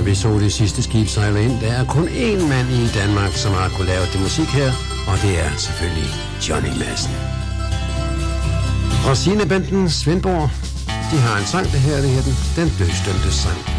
vi så det sidste skib sejle ind. Der er kun én mand i Danmark, som har kunnet lave det musik her, og det er selvfølgelig Johnny Madsen. Og Signe Benten Svendborg, de har en sang, det her, den dødsdømte sang.